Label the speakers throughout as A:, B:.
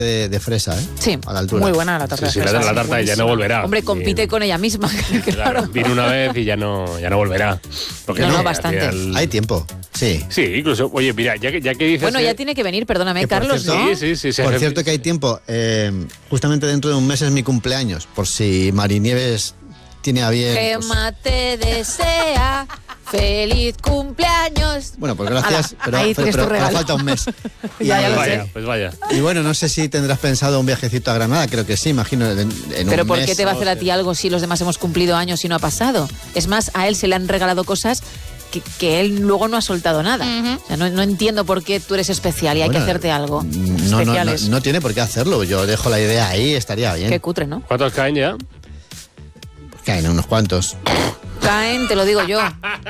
A: de fresa, ¿eh?
B: Sí,
A: a la altura.
B: muy buena la tarta de fresa.
C: La tarta ya no volverá.
B: Hombre, compite con ella misma.
C: Claro, vino una vez y ya no volverá. Porque
B: no, bastante.
A: Hay tiempo, sí.
C: Sí, incluso, oye, mira, ya que dices...
B: Bueno, ya tiene que venir, perdóname, Carlos,
A: cierto,
B: ¿no?
C: Sí.
A: Por cierto que hay tiempo. Justamente dentro de un mes es mi cumpleaños, por si Marinieves tiene a bien...
B: Gemma te desea feliz cumpleaños.
A: Bueno, pues gracias,
B: Ala, ahí tienes tu regalo.
A: falta un mes.
B: Ya lo
C: vaya,
B: sé.
C: pues vaya.
A: Y bueno, no sé si tendrás pensado un viajecito a Granada, creo que sí, imagino, en
B: Pero
A: un
B: ¿por
A: mes.
B: qué te va a hacer a ti algo si los demás hemos cumplido años y no ha pasado? Es más, a él se le han regalado cosas que él luego no ha soltado nada. O sea, no entiendo por qué tú eres especial y hay que hacerte algo.
A: No tiene por qué hacerlo. Yo dejo la idea ahí, estaría bien.
B: Qué cutre, ¿no?
C: ¿Cuántos caen ya?
A: Pues caen unos cuantos.
B: Caen, te lo digo yo,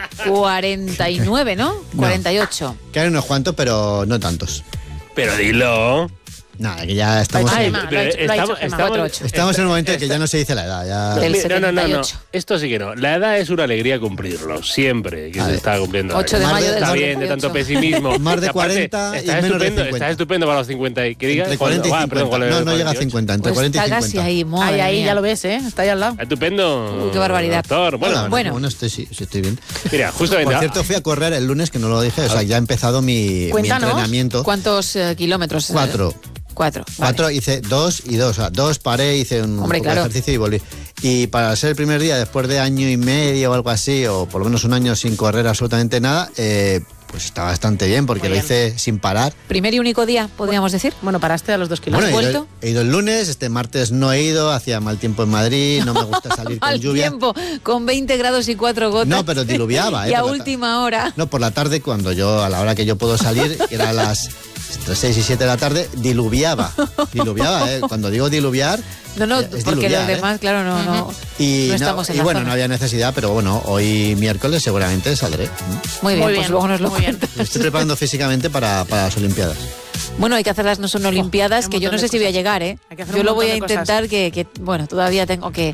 B: 49, ¿no? 48.
A: Caen unos cuantos, pero no tantos.
C: Pero dilo.
A: Nada, que ya estamos... Estamos en un momento en que ya no se dice la edad. Ya...
B: Del
C: No.
B: 78.
C: Esto sí que no. La edad es una alegría cumplirlo. Siempre que se está cumpliendo.
B: 8 de mayo del
C: Está
B: 78.
C: bien, de tanto pesimismo.
A: Más de
C: Aparte,
A: 40 y menos de 50.
C: Está estupendo para los 50. Que diga,
A: Entre 40 y 50. No llega a 50, entre 40 y 50.
B: Está casi ahí, madre
D: Ahí
B: mía.
D: ya lo ves, ¿eh? Está ahí al lado.
C: Estupendo.
B: Qué barbaridad.
C: Doctor.
B: Bueno.
A: Sí, estoy bien.
C: Mira, justamente...
A: Por cierto, fui a correr el lunes, que no lo dije, o sea, ya ha empezado mi entrenamiento.
B: ¿Cuántos kilómetros?
A: 4.
B: 4.
A: 4, hice 2 y 2. O sea, 2 paré, hice un poco de ejercicio y volví. Y para ser el primer día, después de año y medio o algo así, o por lo menos un año sin correr absolutamente nada, pues está bastante bien, porque lo hice sin parar.
B: Primer y único día, podríamos decir.
D: Bueno, paraste a los 2 kilómetros.
A: Bueno,
B: ¿Has vuelto?
A: he ido el lunes, este martes no he ido, hacía mal tiempo en Madrid, no me gusta salir con lluvia.
B: Mal tiempo, con 20 grados y 4 gotas.
A: No, pero diluviaba.
B: Y a última hora.
A: No, por la tarde, a la hora que yo puedo salir, era a las entre 6 y 7 de la tarde, diluviaba. Cuando digo diluviar,
B: No,
A: es
B: porque
A: diluviar,
B: los demás, claro, no estamos en la
A: bueno,
B: zona.
A: no había necesidad, pero bueno, hoy miércoles seguramente saldré.
B: Muy bien, pues luego nos lo cuentas.
A: Me estoy preparando físicamente para las Olimpiadas.
B: Bueno, hay que hacerlas, no son olimpiadas, que yo no sé si voy a llegar, ¿eh? Yo lo voy a intentar, que todavía tengo que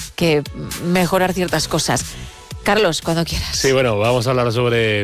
B: mejorar ciertas cosas. Carlos, cuando quieras.
C: Sí, bueno, vamos a hablar sobre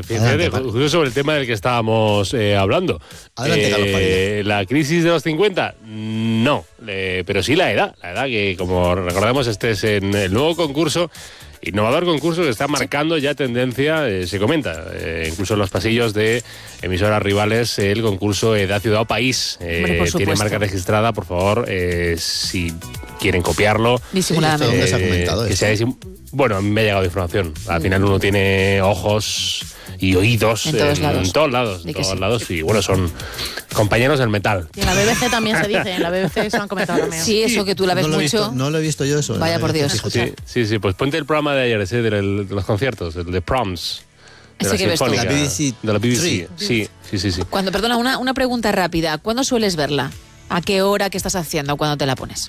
C: el tema del que estábamos hablando.
A: Adelante, Carlos.
C: ¿La crisis de los 50? No, pero sí la edad. La edad que, como recordamos, este es en el nuevo concurso, innovador concurso que está marcando ya tendencia, se comenta, incluso en los pasillos de emisoras rivales, el concurso Edad, Ciudad o País. Tiene marca registrada, por favor, si quieren copiarlo.
B: Disimuladamente.
A: Se ha comentado
C: que sea bueno, me ha llegado información. Al final uno tiene ojos y oídos
B: en todos lados.
C: Y bueno, son compañeros del metal.
D: Y en la BBC también se dice, en la BBC se lo han comentado también.
B: Sí, eso que tú la ves mucho.
A: No lo he visto yo eso.
B: Vaya por Dios.
C: Sí, pues ponte el programa de ayer, ese de los conciertos, el de Proms.
B: Ese que ves tú.
A: De la BBC.
C: Sí.
B: Perdona, una pregunta rápida. ¿Cuándo sueles verla? ¿A qué hora? ¿Qué estás haciendo cuando te la pones?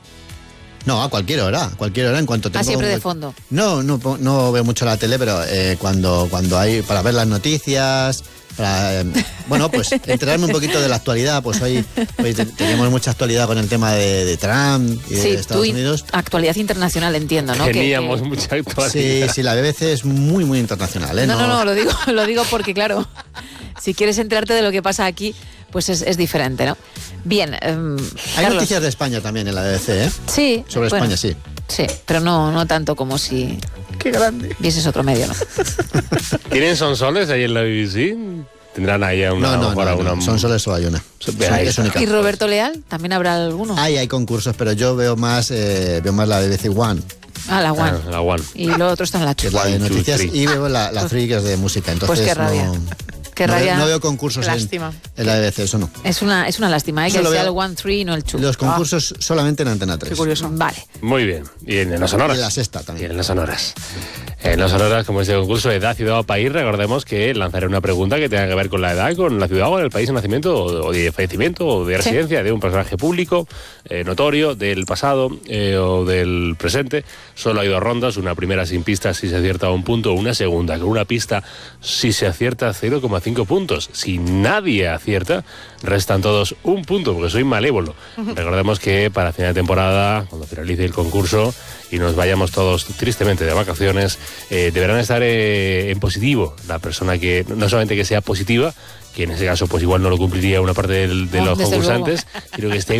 A: No, a cualquier hora, en cuanto tengo...
B: siempre de fondo.
A: No veo mucho la tele, pero cuando hay, para ver las noticias, para, pues enterarme un poquito de la actualidad, pues hoy tenemos mucha actualidad con el tema de Trump y de Estados Unidos.
B: Actualidad internacional, entiendo, ¿no?
C: Teníamos mucha actualidad.
A: Sí, la BBC es muy, muy internacional, ¿eh?
B: No, lo digo porque, claro, si quieres enterarte de lo que pasa aquí, pues es diferente, ¿no? Bien,
A: hay noticias de España también en la BBC, ¿eh?
B: Sí.
A: Sobre España, sí.
B: Sí, pero no tanto como si...
A: ¡Qué grande!
B: Vieses otro medio, ¿no?
C: ¿Tienen sonsoles ahí en la BBC? ¿Tendrán ahí una...
A: No, sonsoles solo hay una. Es única.
B: ¿Y Roberto Leal? ¿También habrá alguno?
A: Hay concursos, pero yo veo más la BBC One.
B: La One.
C: La One.
B: Y lo otro está en la 2.
A: La de noticias y veo la 3, que es de música. Entonces,
B: pues qué rabia. No
A: veo concursos en la BBC, eso no.
B: Es una lástima, que sea el 1, 3 y no el 2.
A: Los concursos solamente en Antena 3.
D: Qué curioso.
B: Vale.
C: Muy bien. Y en las sonoras.
A: Y en la sexta también.
C: Y en las sonoras. En las sonoras, como este concurso de Edad, Ciudad o País, recordemos que lanzaré una pregunta que tenga que ver con la edad, con la ciudad o el país de nacimiento o de fallecimiento o de residencia de un personaje público, notorio, del pasado o del presente. Solo hay 2 rondas, una primera sin pistas si se acierta 1 punto, una segunda con una pista si se acierta 0,5 puntos. Si nadie acierta, restan todos 1 punto, porque soy malévolo. Recordemos que para final de temporada, cuando finalice el concurso y nos vayamos todos tristemente de vacaciones, deberán estar en positivo la persona que, no solamente que sea positiva, que en ese caso pues igual no lo cumpliría una parte de los concursantes, sino que esté